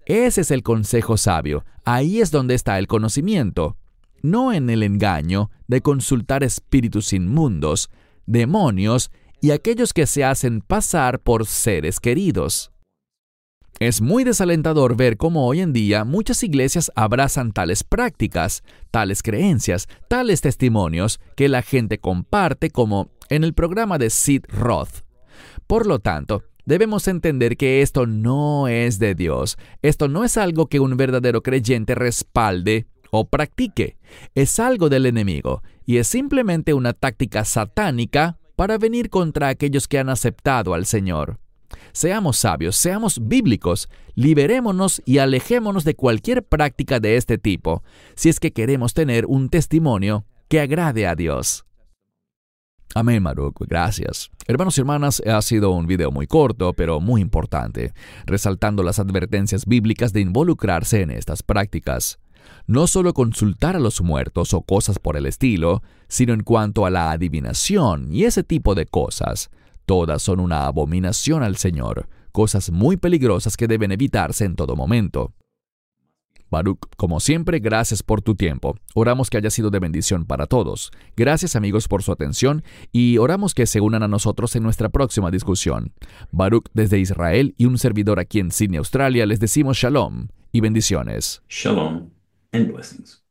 Ese es el consejo sabio. Ahí es donde está el conocimiento. No en el engaño de consultar espíritus inmundos, demonios y aquellos que se hacen pasar por seres queridos. Es muy desalentador ver cómo hoy en día muchas iglesias abrazan tales prácticas, tales creencias, tales testimonios que la gente comparte como en el programa de Sid Roth. Por lo tanto, debemos entender que esto no es de Dios. Esto no es algo que un verdadero creyente respalde o practique. Es algo del enemigo y es simplemente una táctica satánica para venir contra aquellos que han aceptado al Señor. Seamos sabios, seamos bíblicos, liberémonos y alejémonos de cualquier práctica de este tipo, si es que queremos tener un testimonio que agrade a Dios. Amén, Baruch. Gracias. Hermanos y hermanas, ha sido un video muy corto, pero muy importante, resaltando las advertencias bíblicas de involucrarse en estas prácticas. No solo consultar a los muertos o cosas por el estilo, sino en cuanto a la adivinación y ese tipo de cosas. Todas son una abominación al Señor, cosas muy peligrosas que deben evitarse en todo momento. Baruch, como siempre, gracias por tu tiempo. Oramos que haya sido de bendición para todos. Gracias, amigos, por su atención y oramos que se unan a nosotros en nuestra próxima discusión. Baruch desde Israel y un servidor aquí en Sydney, Australia, les decimos shalom y bendiciones. Shalom and blessings.